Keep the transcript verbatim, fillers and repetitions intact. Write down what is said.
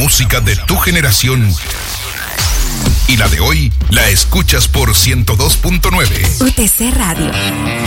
música de tu generación y la de hoy la escuchas por ciento dos punto nueve. U T C Radio.